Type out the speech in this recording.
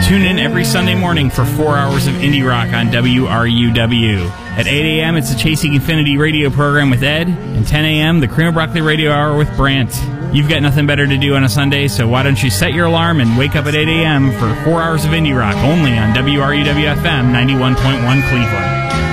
Tune in every Sunday morning for 4 hours of indie rock on WRUW. At 8 a.m., it's the Chasing Infinity radio program with Ed, and 10 a.m., the Cream of Broccoli radio hour with Brant. You've got nothing better to do on a Sunday, so why don't you set your alarm and wake up at 8 a.m. for 4 hours of indie rock only on WRUW-FM 91.1 Cleveland.